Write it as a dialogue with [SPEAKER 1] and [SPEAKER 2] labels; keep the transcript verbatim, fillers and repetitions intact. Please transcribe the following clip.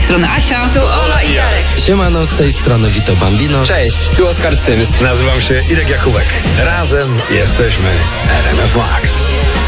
[SPEAKER 1] strony Asia.
[SPEAKER 2] Tu Ola i Jarek.
[SPEAKER 3] Siemano, z tej strony Vito Bambino.
[SPEAKER 4] Cześć, tu Oskar Cyms.
[SPEAKER 5] Nazywam się Irek Jakubek. Razem jesteśmy R M F Max.